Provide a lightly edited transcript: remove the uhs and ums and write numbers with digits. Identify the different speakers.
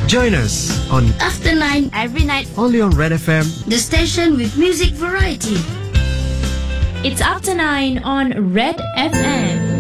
Speaker 1: Join us on
Speaker 2: After 9,
Speaker 3: Every night,
Speaker 1: only on Red FM.
Speaker 2: the station with music variety.
Speaker 4: It's Up to 9 on Red FM.